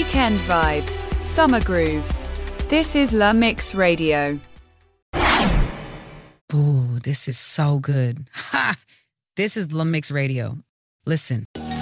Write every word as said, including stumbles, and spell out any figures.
Weekend vibes, summer grooves. This is La Mix Radio. Ooh, this is so good. Ha! This is La Mix Radio. Listen.